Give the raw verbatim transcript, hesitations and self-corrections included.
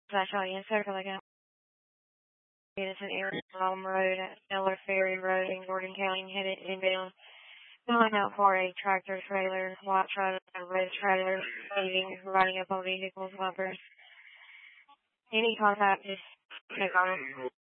Italian Circle again. It's an area Palm Road at Stellar Ferry Road in Gordon County, headed inbound. Going out for a tractor trailer, white trailer, red trailer, leaving, riding up on vehicles, bumpers. Any contact, just check on them.